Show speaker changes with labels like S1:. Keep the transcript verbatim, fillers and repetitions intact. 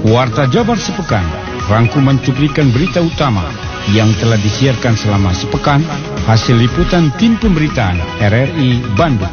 S1: Warta Jabar Sepekan, rangkuman cuplikan berita utama yang telah disiarkan selama sepekan, hasil liputan tim pemberitaan R R I Bandung.